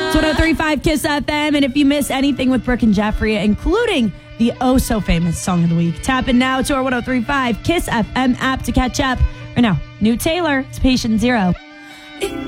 It's 103.5 Kiss FM. And if you miss anything with Brooke and Jeffrey, including the oh-so-famous Song of the Week, tap in now to our 103.5 Kiss FM app to catch up. Right now, new Taylor, it's Patient Zero. It